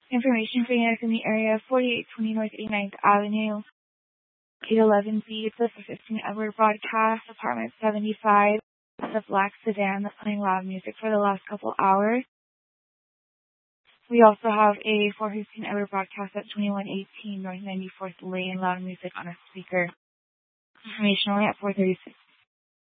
Information for units in the area: 4820 North 89th Avenue, 811B. It's a 15-hour broadcast. Apartment 75. It's a black sedan that's playing loud music for the last couple hours. We also have a 415-hour broadcast at 2118 North 94th Lane, loud music on a speaker. Information only at 436.